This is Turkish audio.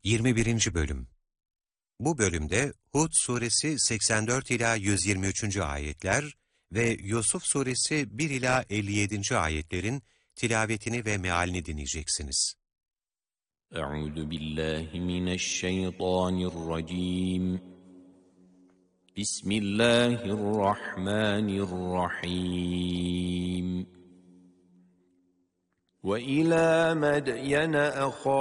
21. Bölüm. Bu bölümde Hud suresi 84 ila 123. ayetler ve Yusuf suresi 1 ila 57. ayetlerin tilavetini ve mealini dinleyeceksiniz. Euzu billahi mineşşeytanirracim. Bismillahirrahmanirrahim. Ve ila Medyen